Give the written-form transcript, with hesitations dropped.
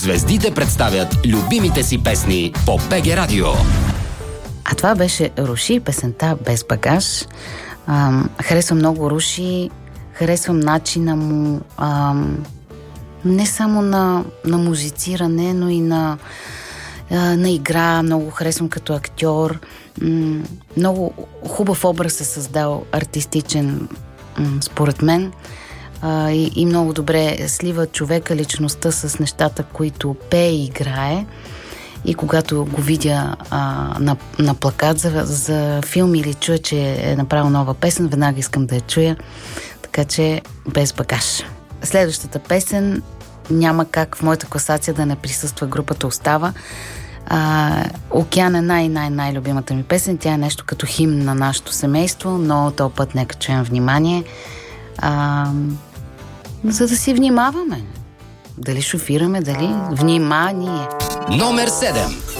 Звездите представят любимите си песни по БГ Радио. А това беше Руши, песента Без багаж. Харесвам много Руши, харесвам начина му не само на музициране, но и на игра. Много харесвам като актьор. Много хубав образ е създал, артистичен, според мен. И много добре слива човека, личността с нещата, които пее и играе. И когато го видя на плакат за филм или чуя, че е направил нова песен, веднага искам да я чуя. Така че Без багаж. Следващата песен няма как в моята класация да не присъства групата Остава. Океан е най-любимата ми песен. Тя е нещо като химн на нашето семейство, но този път нека чуем внимание. За да си внимаваме. Дали шофираме, дали внимание. Номер 7.